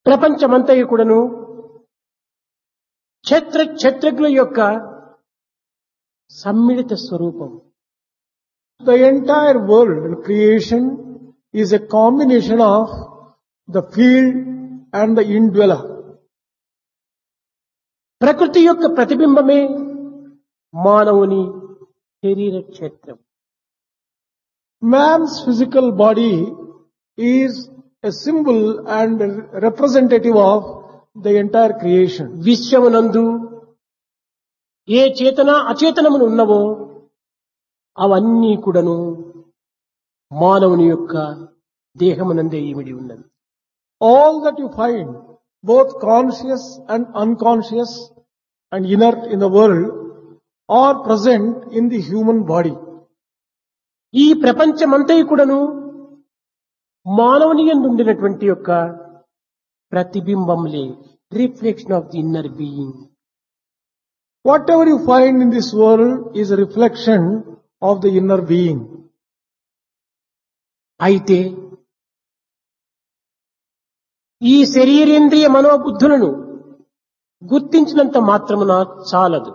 ప్రపంచమంతయు కూడాను క్షత్రజ్ఞుల యొక్క సమ్మిళిత స్వరూపం. The entire world and creation is a combination of the field and the indweller. ప్రకృతి యొక్క ప్రతిబింబమే మానవుని శరీర క్షేత్రం. Man's physical body is a symbol and a representative of the entire creation. విశ్వమునందు ఏ చేతన అచేతనములు ఉన్నవో అవన్నీ కూడాను మానవుని యొక్క దేహమునందే ఇమిడి ఉన్నది. All that you find, both conscious and unconscious and inert in the world, are present in the human body. ఈ ప్రపంచమంతయు కూడాను మానవుని యందు ఉండినటువంటి యొక్క ప్రతిబింబములే, reflection of the inner being. Whatever you find in this world is a reflection of the inner being. అయితే ఈ శరీరేంద్రియ మనోబుద్ధులను గుర్తించినంత మాత్రమున చాలదు.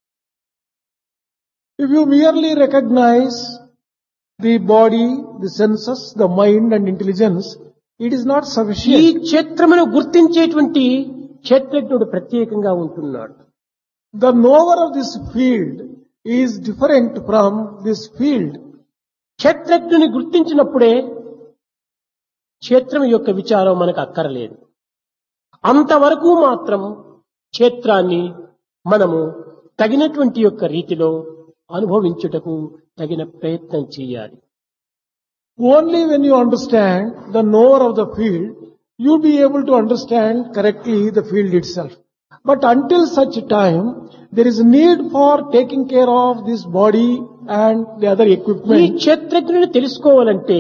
If you merely recognize the body, the senses, the mind and intelligence, it is not ఈ sufficient. క్షేత్రమును గుర్తించేటువంటి క్షేత్రజ్ఞుడు ప్రత్యేకంగా ఉంటున్నాడు. The knower of this field is different from this field. క్షేత్రజ్ఞుని గుర్తించినప్పుడే క్షేత్రం యొక్క విచారం మనకు అక్కరలేదు. అంతవరకు మాత్రం క్షేత్రాన్ని మనము తగినటువంటి యొక్క రీతిలో అనుభవించుటకు తగిన ప్రయత్నం చేయాలి. Only when you understand the knower of the field, you'll be able to understand correctly the field itself. But until such time, there is need for taking care of this body and the other ఈ equipment. క్షేత్రజ్ఞుని తెలుసుకోవాలంటే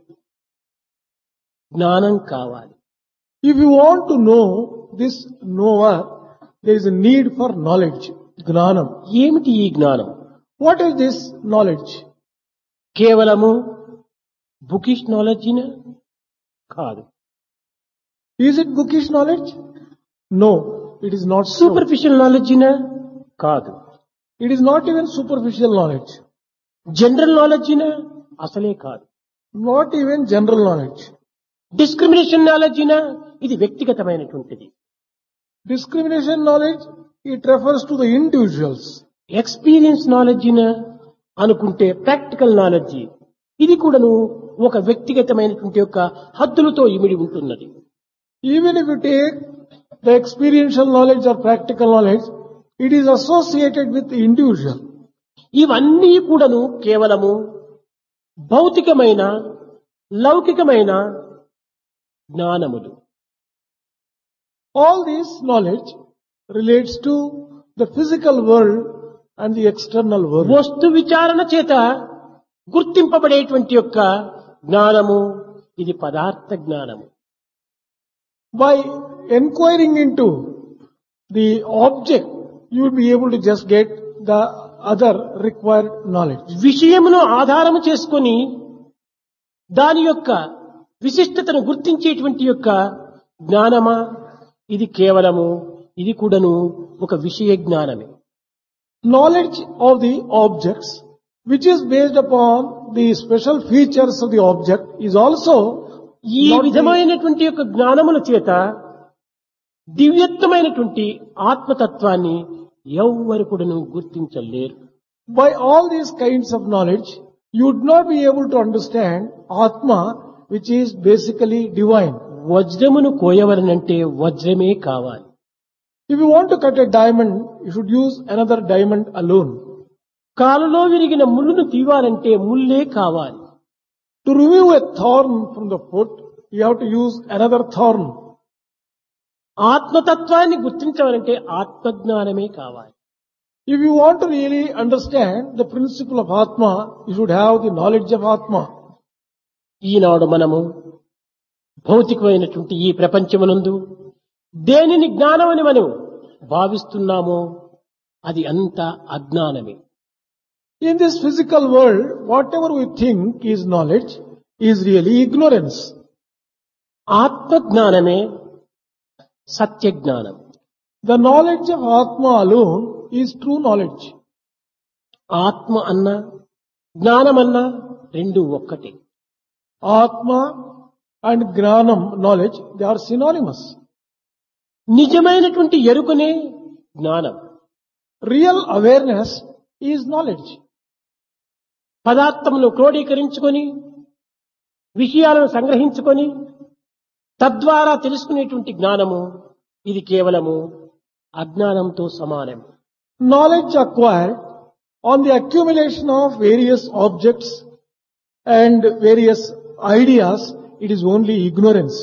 జ్ఞానం కావాలి. If you want to know this knower, there is a need for knowledge, gnanam. ఏమిటి ఈ జ్ఞానం? What is this knowledge? కేవలము bookish నాలెడ్జినా? కాదు. Is it bookish knowledge? No, it is not so. Superficial నాలెడ్జినా? కాదు. It is not even superficial knowledge, general నాలెడ్జినా? అసలే కాదు. not even general knowledge. Discrimination నాలెడ్జినా? ఇది వ్యక్తిగతమైనటువంటిది. Discrimination knowledge, it refers to the individuals. Experience నాలెడ్జినా అనుకుంటే practical knowledge ఇది కూడాను ఒక వ్యక్తిగతమైనటువంటి యొక్క హద్దులతో ఇమిడి ఉంటున్నది. Even if you take the experiential knowledge or practical knowledge, it is associated with the individual. ఇవన్నీ కూడాను కేవలము భౌతికమైన లౌకికమైన జ్ఞానములు. All this knowledge relates to the physical world and the external world. వస్తు విచారణ చేత గుర్తింపబడేటువంటి యొక్క జ్ఞానము ఇది పదార్థ జ్ఞానము. By inquiring into the object, you will be able to just get the other required knowledge. విషయమును ఆధారము చేసుకొని దాని యొక్క విశిష్టతను గుర్తించేటువంటి యొక్క జ్ఞానమా ఇది కేవలము ఇది కూడాను ఒక విషయ జ్ఞానమే. Knowledge of the objects, which is based upon the special features of the object, is also ఈ not the- విధమైనటువంటి యొక్క జ్ఞానముల చేత దివ్యత్వమైనటువంటి ఆత్మతత్వాన్ని ఎవ్వరు కూడాను గుర్తించలేరు. By all these kinds of knowledge, you would not be able to understand Atma, which is basically divine. వజ్రమును కోయవలనంటే వజ్రమే కావాలి. If you want to cut a diamond, you should use another diamond alone. కాలులో విరిగిన ముళ్ళును తీవాలంటే ముల్లే కావాలి. To remove a thorn from the foot, you have to use another thorn. ఆత్మతత్వాన్ని గుర్తించవాలంటే ఆత్మజ్ఞానమే కావాలి. If you want to really understand the principle of Atma, you should have the knowledge of Atma. ఈనాడు మనము భౌతికమైనటువంటి ఈ ప్రపంచమునందు దేనిని జ్ఞానమని మనం భావిస్తున్నామో అది అంతా అజ్ఞానమే. In this physical world, whatever we think is knowledge is really ignorance. ఆత్మజ్ఞానమే సత్య జ్ఞానం. The knowledge of Atma alone is true knowledge. ఆత్మ అన్నా జ్ఞానమన్నా రెండు ఒక్కటే. Atma and Gnanam knowledge, they are synonymous. నిజమైనటువంటి ఎరుకనే జ్ఞానం. Real awareness is knowledge. పదార్థమును క్రోడీకరించుకొని విషయాలను సంగ్రహించుకొని తద్వారా తెలుసుకునేటువంటి జ్ఞానము ఇది కేవలము అజ్ఞానంతో సమానం. Knowledge acquired on the accumulation of various objects and various ideas, it is only ignorance.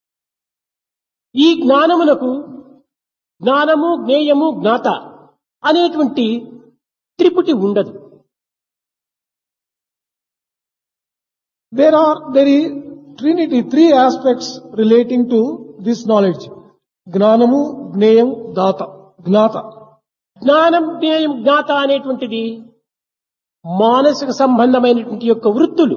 ఈ జ్ఞానమునకు జ్ఞానము జ్ఞేయము జ్ఞాత అనేటువంటి త్రిపుటి ఉండదు. There is Trinity, three aspects relating to this knowledge. Gnanamu, Gneyam, Gnata. జ్ఞానం జ్ఞేయం జ్ఞాత అనేటువంటిది మానసిక సంబంధమైనటువంటి యొక్క వృత్తులు.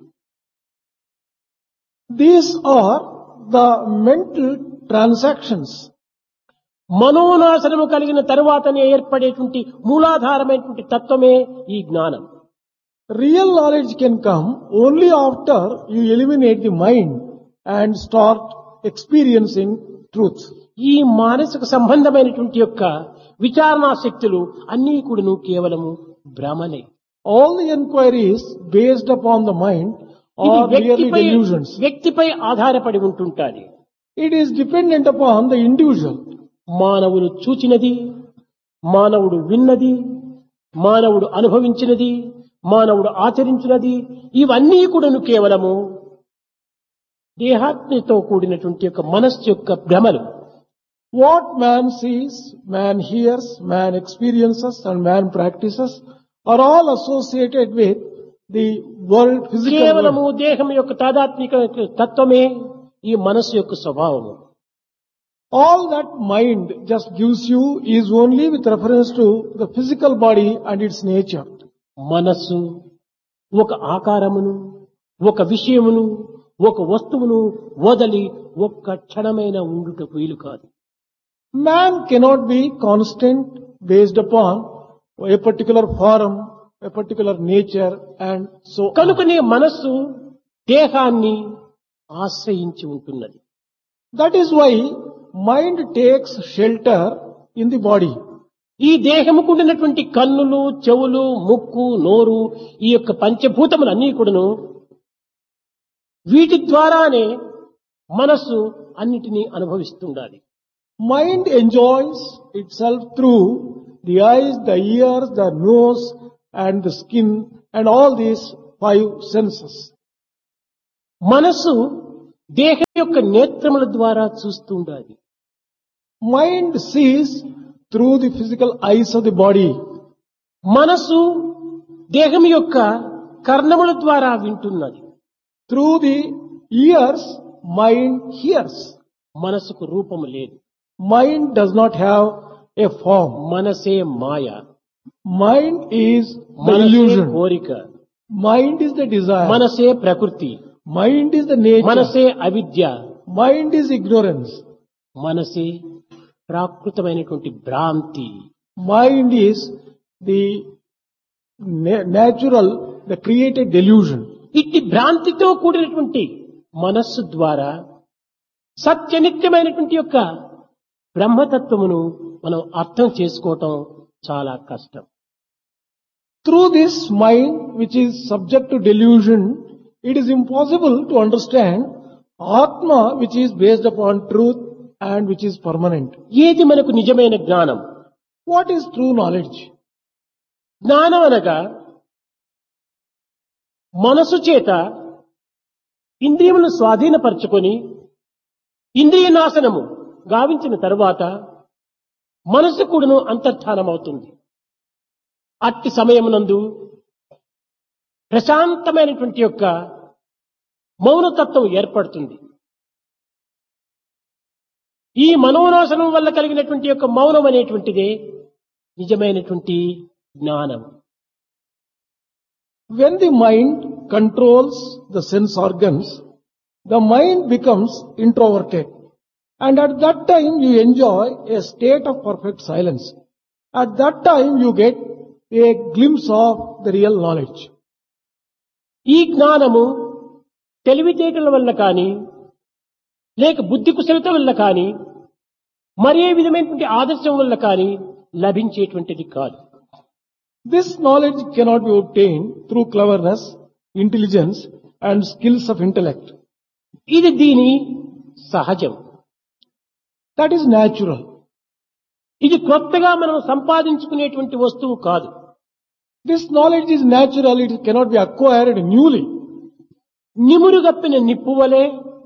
These are the mental transactions. మనోనాశనము కలిగిన తరువాతనే ఏర్పడేటువంటి మూలాధారమైనటువంటి తత్వమే ఈ జ్ఞానం. Real knowledge can come only after you eliminate the mind and start experiencing truth. ఈ మానసిక సంబంధమైనటువంటి యొక్క విచారణా శక్తులు అన్నీ కూడాను కేవలము భ్రమలే. All the inquiries based upon the mind ఇది are merely delusions. వ్యక్తిపై ఆధారపడి ఉంటుంటాది. It is dependent upon the individual. మానవుడు చూచినది, మానవుడు విన్నది, మానవుడు అనుభవించినది, మానవుడు ఆచరించినది ఇవన్నీ కూడాను కేవలము దేహాత్మతో కూడినటువంటి యొక్క మనస్సు యొక్క భ్రమలు. What man sees, man hears, man experiences and man practices are all associated with the world, physical కేవలము world. దేహం యొక్క తాదాత్మిక తత్వమే ఈ మనస్సు యొక్క స్వభావము. All that mind just gives you is only with reference to the physical body and its nature. మనస్సు ఒక ఆకారమును, ఒక విషయమును, ఒక వస్తువును వదలి ఒక్క క్షణమైన ఉండుటకు వీలు కాదు. Man cannot be constant based upon a particular form, a particular nature and so on. కనుకనే మనస్సు దేహాన్ని ఆశ్రయించి ఉంటున్నది. That is why mind takes shelter in the body. ఈ దేహముకు ఉండినటువంటి కన్నులు, చెవులు, ముక్కు, నోరు ఈ యొక్క పంచభూతములన్నీ కూడాను వీటి ద్వారానే మనస్సు అన్నిటినీ అనుభవిస్తుండాలి. Mind enjoys itself through the eyes, the ears, the nose and the skin and all these five senses. మనస్సు దేహం యొక్క నేత్రముల ద్వారా చూస్తుండాలి. Mind sees through the physical eyes of the body. మనస్సు దేహం యొక్క కర్ణముల ద్వారా వింటున్నది. Through the ears, mind hears. మనసుకు రూపము లేదు. Mind does not have a form. మనసే మాయ. Mind is the మనసే illusion. కోరిక. Mind is the desire. మనసే ప్రకృతి. Mind is the nature. మనసే అవిద్య. Mind is ignorance. మనసే ప్రాకృతమైనటువంటి భ్రాంతి. Mind is the natural, the created delusion. ఇట్టి భ్రాంతితో కూడినటువంటి మనస్సు ద్వారా సత్యనిత్యమైనటువంటి యొక్క బ్రహ్మతత్వమును మనం అర్థం చేసుకోవటం చాలా కష్టం. Through this mind, which is subject to delusion, it is impossible to understand Atma, which is based upon truth and which is permanent. ఏది మనకు నిజమైన జ్ఞానం? What is true knowledge? జ్ఞానం అనగా మనసు చేత ఇంద్రియములను స్వాధీనపరచుకొని ఇంద్రియ నాశనము గావించిన తరువాత మనసు కూడాను అంతర్ధానమవుతుంది. అట్టి సమయమునందు ప్రశాంతమైనటువంటి యొక్క మౌనతత్వం ఏర్పడుతుంది. ఈ మనోనాశనం వల్ల కలిగినటువంటి యొక్క మౌనం అనేటువంటిదే నిజమైనటువంటి జ్ఞానం. When the mind controls the sense organs, the mind becomes introverted. And at that time you enjoy a state of perfect silence. At that time you get a glimpse of the real knowledge. ఈ జ్ఞానము తెలివితేటల వల్ల కానీ లేక బుద్ధి కుశలత వల్ల కానీ మరే విధమైనటువంటి ఆదర్శం వల్ల కానీ లభించేటువంటిది కాదు. This knowledge cannot be obtained through cleverness, intelligence and skills of intellect. ఇది దీని సహజం. That is natural. ఇది కొత్తగా మనం సంపాదించుకునేటువంటి వస్తువు కాదు. This knowledge is natural, it cannot be acquired newly. నిమురుగప్పిన నిప్పు వలె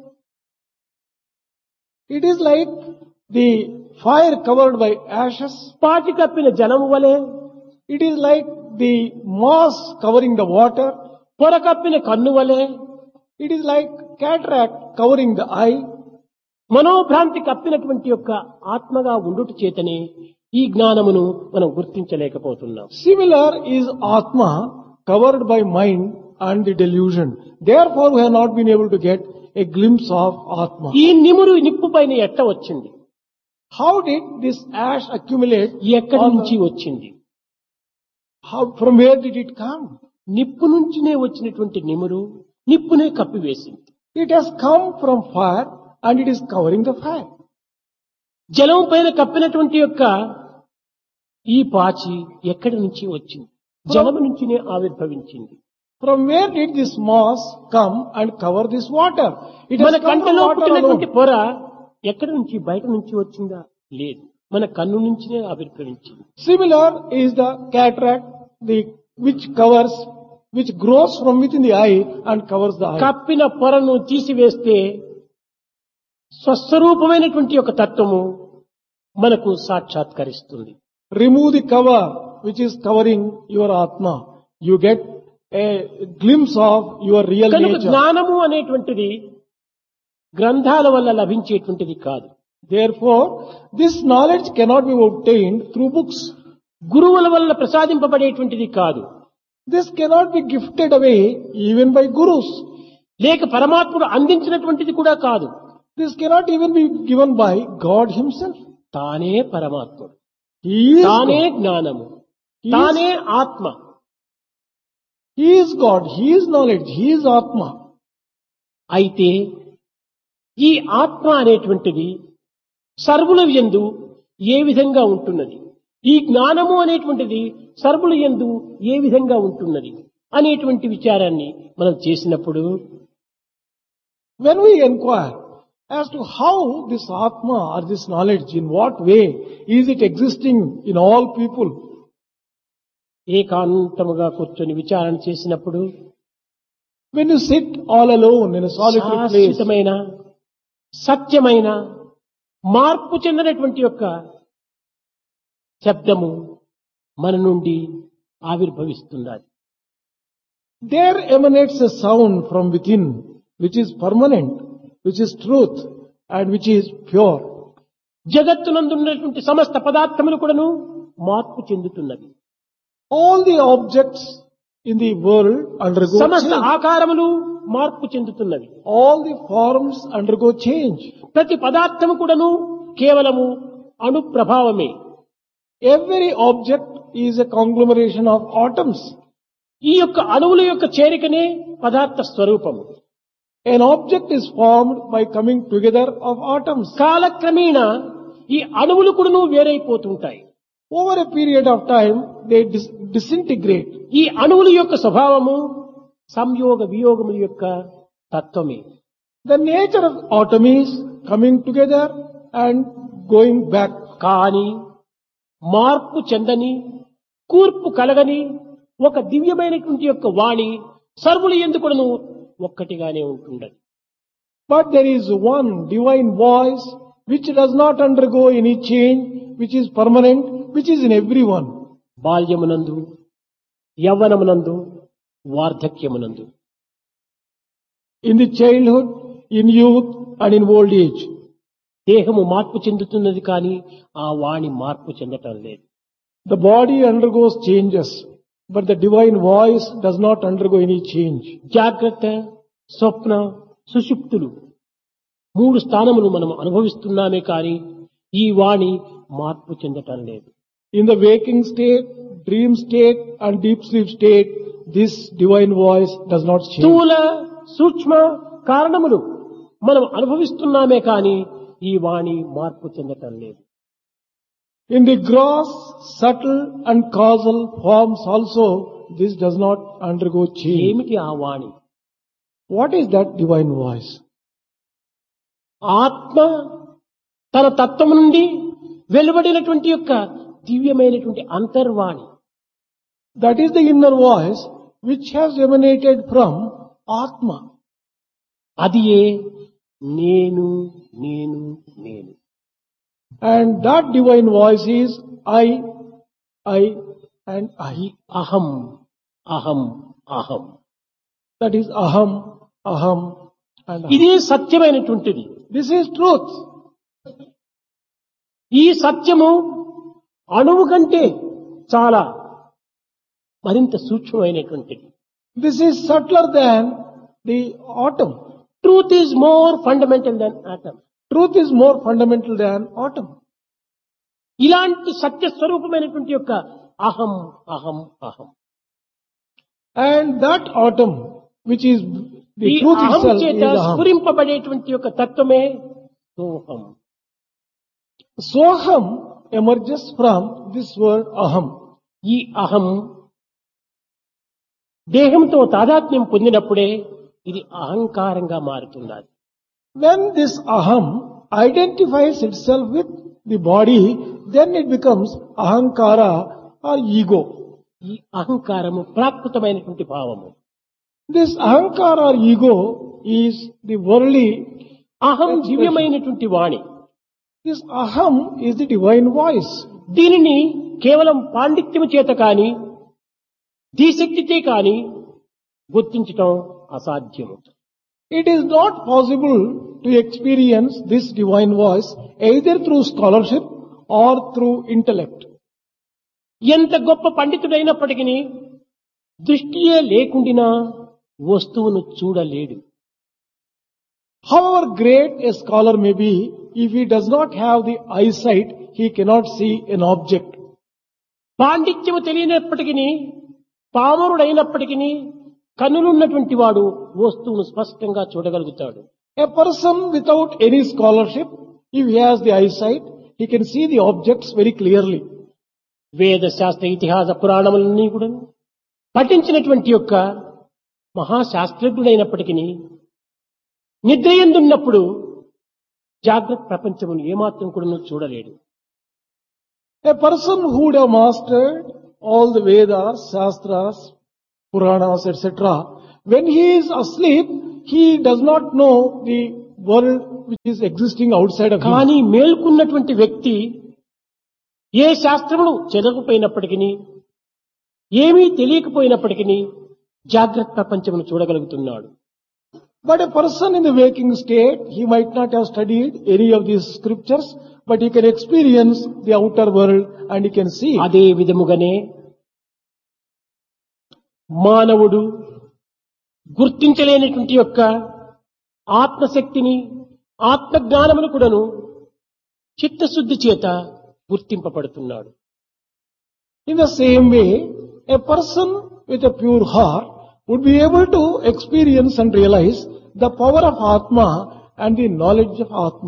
It is like the fire covered by ashes. పాటి కప్పిన జలము వలె It is like the moss covering the water. పొర కప్పిన కన్ను వలె It is like cataract covering the eye. మనోభ్రాంతి కప్పినటువంటి యొక్క ఆత్మగా ఉండుట చేతనే ఈ జ్ఞానమును మనం గుర్తించలేకపోతున్నాం. Similar is Atma covered by mind and the delusion. Therefore we have not been able to get a glimpse of Atma. ఈ నిమురు నిప్పు పైన ఎట్ట వచ్చింది? How did this ash accumulate? ఎక్కడి నుంచి వచ్చింది? From where did it come? నిప్పు నుంచినే వచ్చినటువంటి నిమురు నిప్పునే కప్పివేసింది. It has come from fire and it is covering the fire. జలం పైన కప్పినటువంటి యొక్క ఈ పాచి ఎక్కడి నుంచి వచ్చింది? జలము నుంచినే ఆవిర్భవించింది. From where did this moss come and cover this water? It మన has come from కంటిలో water పుట్టినటువంటి alone. పొర ఎక్కడి నుంచి బయట నుంచి వచ్చిందా? లేదు, మన కన్ను నుంచినే ఆవిర్భవించింది. Similar is the cataract, which grows from within the eye and covers the eye. కప్పిన పొరను తీసివేస్తే స్వస్వరూపమైనటువంటి ఒక తత్వము మనకు సాక్షాత్కరిస్తుంది. Remove the cover which is covering your Atma. You get a glimpse of your real కనుక nature. జ్ఞానము అనేటువంటిది గ్రంథాల వల్ల లభించేటువంటిది కాదు. Therefore, this knowledge cannot be obtained through books. గురువుల వల్ల ప్రసాదింపబడేటువంటిది కాదు. This cannot be gifted away even by gurus. లేక పరమాత్ముడు అందించినటువంటిది కూడా కాదు. This cannot even be given by God himself. తానే పరమాత్ముడు, He is తానే God. జ్ఞానము, He తానే ఆత్మ. He is God. He is knowledge. He is Atma. అయితే ఈ ఆత్మ అనేటువంటిది సర్వుల యందు ఏ విధంగా ఉంటున్నది, ఈ జ్ఞానము అనేటువంటిది సర్వుల యందు ఏ విధంగా ఉంటున్నది అనేటువంటి విచారాన్ని మనం చేసినప్పుడు When we inquire as to how this Atma or this knowledge, in what way is it existing in all people, ఏకాంతముగా కూర్చొని విచారణ చేసినప్పుడు when you sit all alone in a solitary place, శాశ్వతమైన సత్యమైన మార్పు చెందినటువంటి యొక్క శబ్దము మన నుండి ఆవిర్భవిస్తున్నది. there emanates a sound from within which is permanent, which is truth and which is pure. జగత్తునందున్నటువంటి సమస్త పదార్థములు కూడాను మార్పు చెందుతున్నవి. All the objects in the world undergo సమస్త change. ఆకారములు మార్పు చెందుతున్నవి. All the forms undergo change. ప్రతి పదార్థము కూడాను కేవలము అణు ప్రభావమే. Every object is a conglomeration of atoms. ఈ యొక్క అణువుల యొక్క చేరికనే పదార్థ స్వరూపము. An object is formed by coming together of atoms. కాలక్రమేణా ఈ అణువులు కూడాను వేరైపోతుంటాయి. Over a period of time, they disintegrate. ఈ అణువుల యొక్క స్వభావము సంయోగ వియోగముల యొక్క తత్వమే. The nature of atom is coming together and going back. కానీ మార్పు చెందని కూర్పు కలగని ఒక దివ్యమైనటువంటి యొక్క వాణి సర్వులు ఎందుకును ఒక్కటిగానే ఉంటుండదు. But there is one divine voice which does not undergo any change, which is permanent, which is in everyone. బాల్యమునందు, యవ్వనమునందు, వార్ధక్యమునందు, In the childhood, in youth and in old age. దేహము మార్పు చెందుతున్నది కానీ ఆ వాణి మార్పు చెందటం లేదు. The body undergoes changes, but the divine voice does not undergo any change. జాగ్రత్త, స్వప్న, సుషుప్తులు 3 స్థానములు మనం అనుభవిస్తున్నామే కానీ ఈ వాణి మార్పు చెందటం లేదు. In the waking state, dream state and deep sleep state, this divine voice does not change. స్థూల సూక్ష్మ కారణములు మనం అనుభవిస్తున్నామే కానీ ఈ వాణి మార్పు చెందటం లేదు. In the gross, subtle and causal forms also, this does not undergo change. ఏమిటి ఆ వాణి? What is that divine voice? ఆత్మ తన తత్వము నుండి వెలువడినటువంటి యొక్క దివ్యమైనటువంటి అంతర్వాణి. That is the inner voice which has emanated from Atma. అది ఏ నేను నేను నేను. And that divine voice is I and I. అహం అహం అహం. That is Aham, Aham and Aham. ఇదే సత్యమైనటువంటిది. This is truth. ఈ సత్యము అణువు కంటే చాలా మరింత సూక్ష్మమైనటువంటిది. This is subtler than the atom. Truth is more fundamental then atom. Truth is more fundamental than atom. ఇలాంటి సత్య స్వరూపమైనటువంటి యొక్క అహం అహం అహం. And that atom, which is the ఈ truth అహం itself, చేత is Aham. స్ఫురింపబడేటువంటి యొక్క తత్వమే సోహం. Soham emerges from this word Aham. ఈ అహం దేహంతో తాదాత్మ్యం పొందినప్పుడే ఇది అహంకారంగా మారుతున్నది. When this Aham identifies itself with the body, then it becomes Ahankara or ego. ఈ అహంకారము ప్రాకృతమైనటువంటి భావము. This Ahankara or ego is the worldly. అహం దివ్యమైనటువంటి వాణి. This Aham is the divine voice. దీనిని కేవలం పాండిత్యము చేత కాని ధీశక్తితే కాని గుర్తించటం అసాధ్యము. It is not possible to experience this divine voice either through scholarship or through intellect. ఎంత గొప్ప పండితుడైనప్పటికీ దృష్టియే లేకుండినా వస్తువును చూడలేడు. However great a scholar may be, if he does not have the eyesight, he cannot see an object. పాండిత్యము తెలియనప్పటికీ పామరుడైనప్పటికీ కన్నులున్నటువంటి వాడు వస్తువును స్పష్టంగా చూడగలుగుతాడు. A person without any scholarship, if he has the eyesight, he can see the objects very clearly. వేద శాస్త్ర ఇతిహాస పురాణములన్నీ కూడా పఠించినటువంటి యొక్క మహాశాస్త్రజ్ఞుడైనప్పటికీ నిద్రయందున్నప్పుడు జాగ్రత్త ప్రపంచమును ఏమాత్రం కూడా చూడలేడు. A person who would have mastered all the Vedas, Shastras, Puranas, etc., when he is asleep, he does not know the world which is existing outside of him. కానీ మేల్కొన్నటువంటి వ్యక్తి ఏ శాస్త్రమును చదవకపోయినప్పటికీ ఏమీ తెలియకపోయినప్పటికీ జాగ్రత్త ప్రపంచమును చూడగలుగుతున్నాడు. But a person in the waking state, he might not have studied any of these scriptures, but he can experience the outer world and he can see. అదే విధముగానే మానవుడు గుర్తించలేనటువంటి యొక్క ఆత్మశక్తిని ఆత్మజ్ఞానమును కూడాను చిత్తశుద్ధి చేత గుర్తింపబడుతున్నాడు. In the same way, a person with a pure heart would be able to experience and realize the power of Atma and the knowledge of Atma.